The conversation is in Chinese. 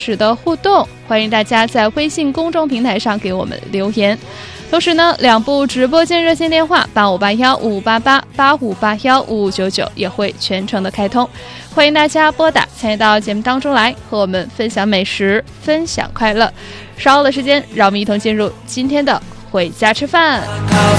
时的互动，欢迎大家在微信公众平台上给我们留言。同时呢，2部直播间热线电话85815588、85815599也会全程的开通，欢迎大家拨打参与到节目当中来，和我们分享美食，分享快乐。稍后的时间，让我们一同进入今天的回家吃饭。